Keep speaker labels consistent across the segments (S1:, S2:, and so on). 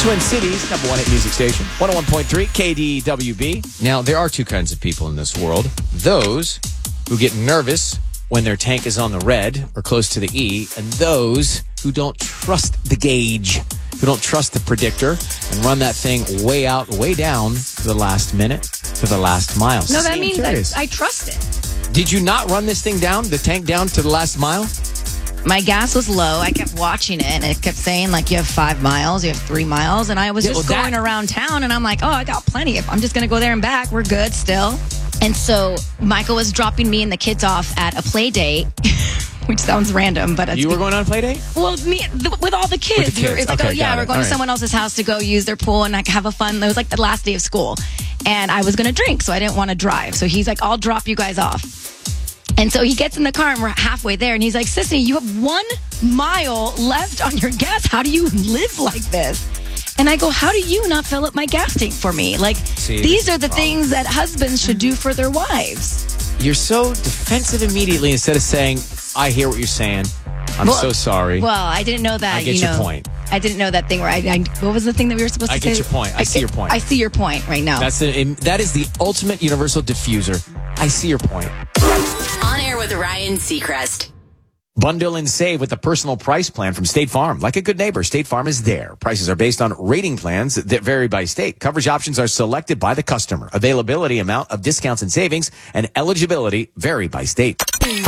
S1: Twin Cities, number one hit music station, 101.3 KDWB. Now, there are two kinds of people in this world. Those who get nervous when their tank is on the red or close to the E, and those who don't trust the gauge, who don't trust the predictor, and run that thing way out, way down to the last minute, to the last mile.
S2: No, that means I trust it.
S1: Did you not run this thing down, the tank down to the last mile?
S2: My gas was low. I kept watching it, and it kept saying, like, you have 5 miles, you have 3 miles, and I was just going around town, and I'm like, oh, I got plenty. I'm just going to go there and back. We're good still. And so Michael was dropping me and the kids off at a play date, which sounds random, but
S1: you were going on a play date?
S2: Well, with all the kids.
S1: With the kids.
S2: It's like,
S1: okay,
S2: oh, yeah, we're going to someone else's house to go use their pool and like have a fun. It was like the last day of school. And I was going to drink, so I didn't want to drive. So he's like, I'll drop you guys off. And so he gets in the car and we're halfway there. And he's like, Sissy, you have 1 mile left on your gas. How do you live like this? And I go, how do you not fill up my gas tank for me? Like, these are the things that husbands should do for their wives.
S1: You're so defensive immediately instead of saying, I hear what you're saying. I'm so sorry.
S2: Well, I didn't know that.
S1: I get your point.
S2: I didn't know that thing where what was the thing that we were supposed to say?
S1: I get your point. I see your point.
S2: I see your point right now.
S1: That is the ultimate universal diffuser. I see your point.
S3: On air with Ryan Seacrest.
S1: Bundle and save with the personal price plan from State Farm. Like a good neighbor, State Farm is there. Prices are based on rating plans that vary by state. Coverage options are selected by the customer. Availability, amount of discounts and savings, and eligibility vary by state.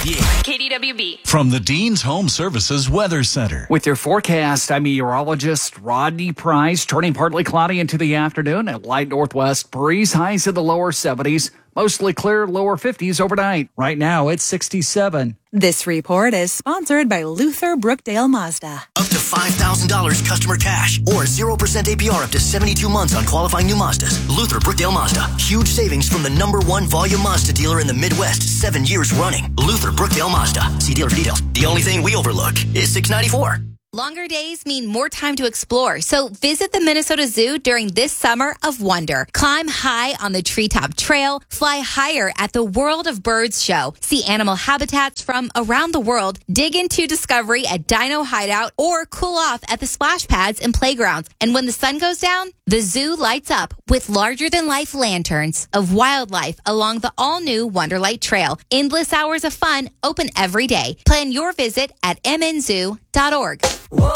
S3: KDWB.
S4: From the Dean's Home Services Weather Center.
S5: With your forecast, I'm meteorologist Rodney Price. Turning partly cloudy into the afternoon. A light northwest breeze, highs in the lower 70s. Mostly clear, lower 50s overnight. Right now, it's 67.
S6: This report is sponsored by Luther Brookdale Mazda.
S7: Up to $5,000 customer cash or 0% APR up to 72 months on qualifying new Mazdas. Luther Brookdale Mazda. Huge savings from the #1 volume Mazda dealer in the Midwest 7 years running. Luther Brookdale Mazda. See dealer for details. The only thing we overlook is $694.
S3: Longer days mean more time to explore, so visit the Minnesota Zoo during this summer of wonder. Climb high on the Treetop Trail, fly higher at the World of Birds show, see animal habitats from around the world, dig into discovery at Dino Hideout, or cool off at the splash pads and playgrounds. And when the sun goes down, the zoo lights up with larger-than-life lanterns of wildlife along the all-new Wonderlight Trail. Endless hours of fun, open every day. Plan your visit at mnzoo.org.
S6: Whoa.